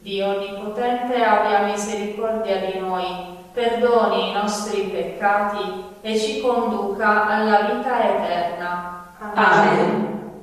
Dio Onnipotente abbia misericordia di noi, perdoni i nostri peccati e ci conduca alla vita eterna. Amen.